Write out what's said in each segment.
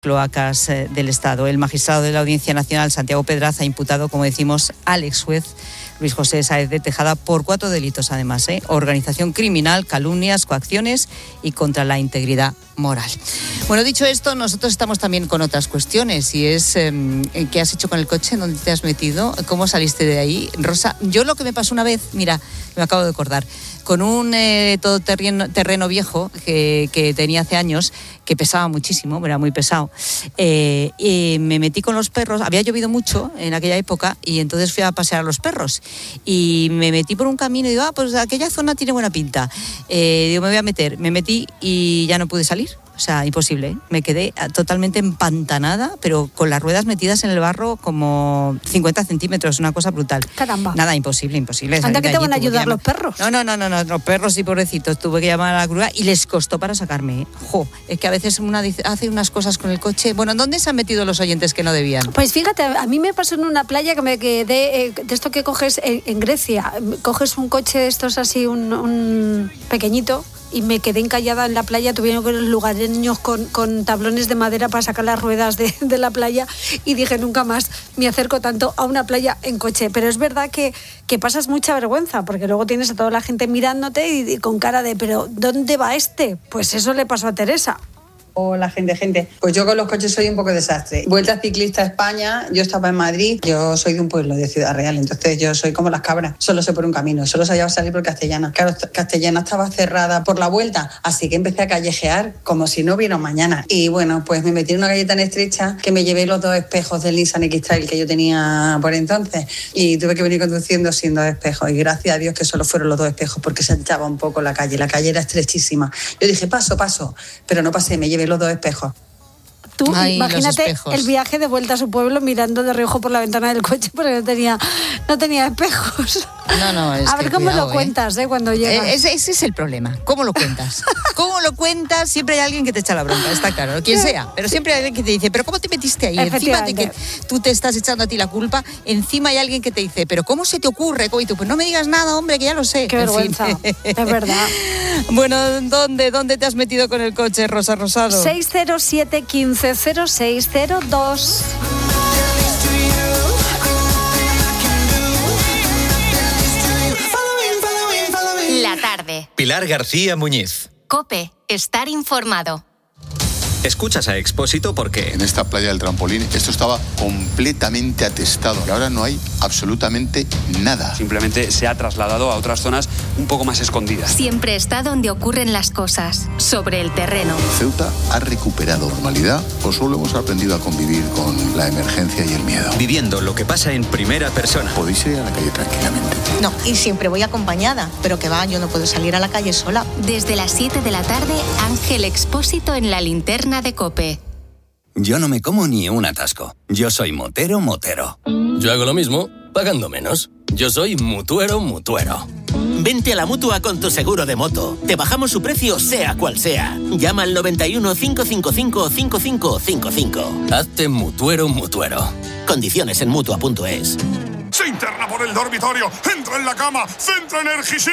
cloacas del Estado. El magistrado de la Audiencia Nacional, Santiago Pedraz, ha imputado, como decimos, al exjuez Luis José Sáez de Tejada por 4 delitos, además, organización criminal, calumnias, coacciones y contra la integridad moral. Bueno, dicho esto, nosotros estamos también con otras cuestiones, y es ¿qué has hecho con el coche? ¿Dónde te has metido? ¿Cómo saliste de ahí? Rosa, yo lo que me pasó una vez, mira, me acabo de acordar, con un todoterreno viejo que tenía hace años, que pesaba muchísimo, era muy pesado, y me metí con los perros. Había llovido mucho en aquella época y entonces fui a pasear a los perros y me metí por un camino y digo, pues aquella zona tiene buena pinta, digo, me voy a meter, me metí y ya no pude salir. O sea, imposible, me quedé totalmente empantanada, pero con las ruedas metidas en el barro como 50 centímetros, una cosa brutal. Caramba. Nada, imposible. ¿Anda que te van a ayudar los perros? No, los perros sí, pobrecitos, tuve que llamar a la grúa y les costó para sacarme. Es que a veces una hace unas cosas con el coche. Bueno, ¿dónde se han metido los oyentes que no debían? Pues fíjate, a mí me pasó en una playa que me quedé, de esto que coges en Grecia, coges un coche de estos así, un pequeñito, y me quedé encallada en la playa. Tuvieron que los lugareños con tablones de madera para sacar las ruedas de la playa, y dije, nunca más me acerco tanto a una playa en coche. Pero es verdad que pasas mucha vergüenza, porque luego tienes a toda la gente mirándote y con cara de, ¿pero dónde va este? Pues eso le pasó a Teresa. Hola, gente. Pues yo con los coches soy un poco desastre. Vuelta ciclista a España, yo estaba en Madrid, yo soy de un pueblo de Ciudad Real, entonces yo soy como las cabras, solo sé por un camino, solo sabía salir por Castellana. Claro, Castellana estaba cerrada por la vuelta, así que empecé a callejear como si no hubiera mañana. Y bueno, pues me metí en una calle tan estrecha que me llevé los 2 espejos del Nissan X-Trail que yo tenía por entonces, y tuve que venir conduciendo sin 2 espejos, y gracias a Dios que solo fueron los 2 espejos, porque se anchaba un poco la calle era estrechísima. Yo dije, paso, pero no pasé, me llevé los 2 espejos. Tú, imagínate el viaje de vuelta a su pueblo mirando de reojo por la ventana del coche porque no tenía espejos. No, es a ver cómo lo cuentas, cuando llegas. Ese es el problema. ¿Cómo lo cuentas? ¿Cómo lo cuentas? Siempre hay alguien que te echa la bronca, está claro, quien sea. Pero siempre hay alguien que te dice, ¿pero cómo te metiste ahí? Encima de que tú te estás echando a ti la culpa, encima hay alguien que te dice, ¿pero cómo se te ocurre? Y tú, pues no me digas nada, hombre, que ya lo sé. Qué vergüenza, es verdad. Bueno, ¿dónde te has metido con el coche, Rosa Rosado? 607 15 0602. La tarde. Pilar García Muñiz. COPE. Estar informado. Escuchas a Expósito porque en esta playa del Trampolín esto estaba completamente atestado y ahora no hay absolutamente nada. Simplemente se ha trasladado a otras zonas un poco más escondidas. Siempre está donde ocurren las cosas, sobre el terreno. ¿Ceuta ha recuperado normalidad o solo hemos aprendido a convivir con la emergencia y el miedo? Viviendo lo que pasa en primera persona. Podéis ir a la calle tranquilamente. No, y siempre voy acompañada, pero que va, yo no puedo salir a la calle sola. Desde las 7 de la tarde, Ángel Expósito en la linterna de COPE. Yo no me como ni un atasco. Yo soy motero. Yo hago lo mismo, pagando menos. Yo soy mutuero. Vente a la Mutua con tu seguro de moto. Te bajamos su precio sea cual sea. Llama al 91 555 5555. Hazte mutuero. Condiciones en Mutua.es. Se interna por el dormitorio, entra en la cama, centra Energisil,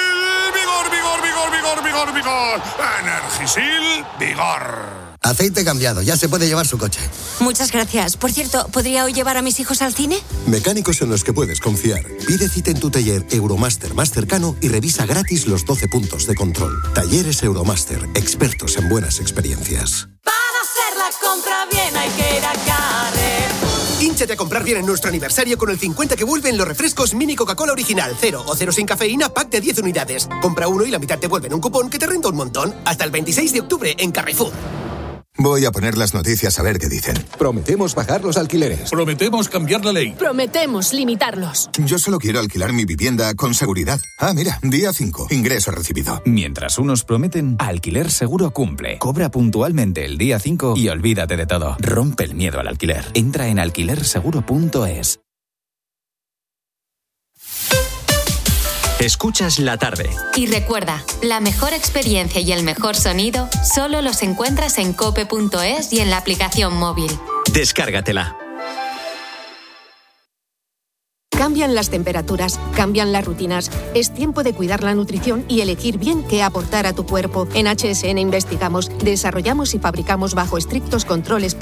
vigor. Energisil, vigor. Aceite cambiado, ya se puede llevar su coche. Muchas gracias. Por cierto, ¿podría hoy llevar a mis hijos al cine? Mecánicos en los que puedes confiar. Pide cita en tu taller Euromaster más cercano y revisa gratis los 12 puntos de control. Talleres Euromaster, expertos en buenas experiencias. Para hacer la compra bien hay que ir a Carrefour. Hínchate a comprar bien en nuestro aniversario con el 50 que vuelven los refrescos Mini Coca-Cola Original, 0 o 0 sin cafeína, pack de 10 unidades. Compra uno y la mitad te vuelven un cupón que te renta un montón. Hasta el 26 de octubre en Carrefour. Voy a poner las noticias a ver qué dicen. Prometemos bajar los alquileres. Prometemos cambiar la ley. Prometemos limitarlos. Yo solo quiero alquilar mi vivienda con seguridad. Ah, mira, día 5, ingreso recibido. Mientras unos prometen, Alquiler Seguro cumple. Cobra puntualmente el día 5 y olvídate de todo. Rompe el miedo al alquiler. Entra en alquilerseguro.es. Escuchas la tarde. Y recuerda, la mejor experiencia y el mejor sonido solo los encuentras en cope.es y en la aplicación móvil. Descárgatela. Cambian las temperaturas, cambian las rutinas. Es tiempo de cuidar la nutrición y elegir bien qué aportar a tu cuerpo. En HSN investigamos, desarrollamos y fabricamos bajo estrictos controles